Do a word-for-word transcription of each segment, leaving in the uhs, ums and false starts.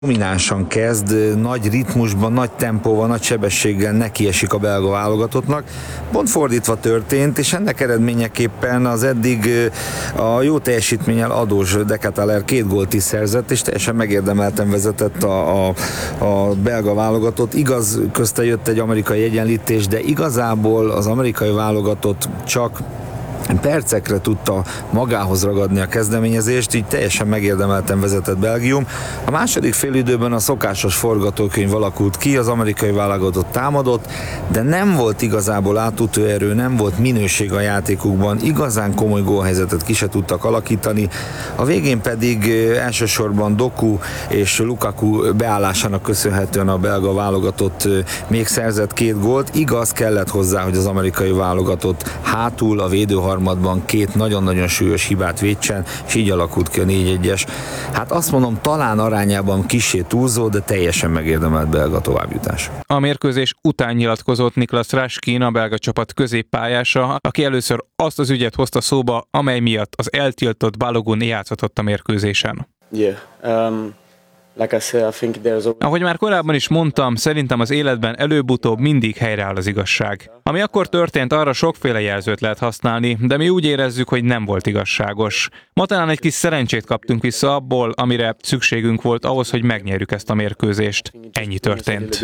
Dominánsan kezd, nagy ritmusban, nagy tempóval, nagy sebességgel nekiesik a belga válogatottnak. Pont fordítva történt, és ennek eredményeképpen az eddig a jó teljesítménnyel adós De Ketelaere két gólt is szerzett, és teljesen megérdemelten vezetett a, a, a belga válogatott. Igaz, közte jött egy amerikai egyenlítés, de igazából az amerikai válogatott csak percekre tudta magához ragadni a kezdeményezést, így teljesen megérdemelten vezetett Belgium. A második félidőben a szokásos forgatókönyv alakult ki, az amerikai válogatott támadott, de nem volt igazából átütőerő, nem volt minőség a játékukban, igazán komoly gólhelyzetet ki se tudtak alakítani. A végén pedig elsősorban Doku és Lukaku beállásának köszönhetően a belga válogatott még szerzett két gólt. Igaz, kellett hozzá, hogy az amerikai válogatott hátul a védőharmadban két nagyon-nagyon súlyos hibát védsen, és így alakult ki a négy egyes. Hát azt mondom, talán arányában kissé túlzó, de teljesen megérdemelt belga továbbjutás. A mérkőzés után nyilatkozott Niklas Raskin, a belga csapat középpályása, aki először azt az ügyet hozta szóba, amely miatt az eltiltott Balogun játszhatott a mérkőzésen. Yeah, um... Ahogy már korábban is mondtam, szerintem az életben előbb-utóbb mindig helyreáll az igazság. Ami akkor történt, arra sokféle jelzőt lehet használni, de mi úgy érezzük, hogy nem volt igazságos. Ma talán egy kis szerencsét kaptunk vissza abból, amire szükségünk volt ahhoz, hogy megnyerjük ezt a mérkőzést. Ennyi történt.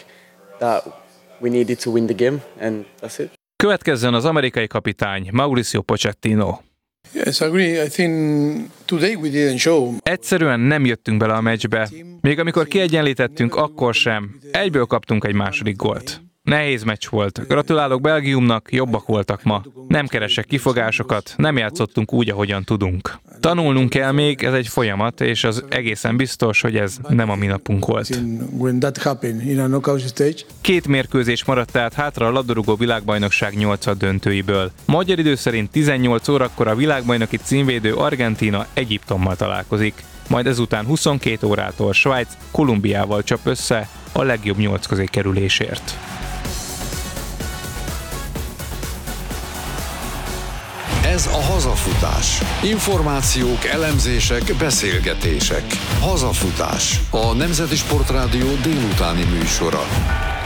Következzen az amerikai kapitány, Mauricio Pochettino. Yes, I agree. I think today we didn't show. Egyszerűen nem jöttünk bele a meccsbe. Még amikor kiegyenlítettünk, akkor sem. Egyből kaptunk egy második gólt. Nehéz meccs volt. Gratulálok Belgiumnak, jobbak voltak ma. Nem keresek kifogásokat, nem játszottunk úgy, ahogyan tudunk. Tanulnunk kell még, ez egy folyamat, és az egészen biztos, hogy ez nem a mi napunk volt. Két mérkőzés maradt tehát hátra a labdarúgó világbajnokság nyolcad döntőiből. Magyar idő szerint tizennyolc órakor a világbajnoki címvédő Argentína Egyiptommal találkozik. Majd ezután huszonkét órától Svájc Kolumbiával csap össze a legjobb nyolc közé kerülésért. Ez a Hazafutás. Információk, elemzések, beszélgetések. Hazafutás. A Nemzeti Sportrádió délutáni műsora.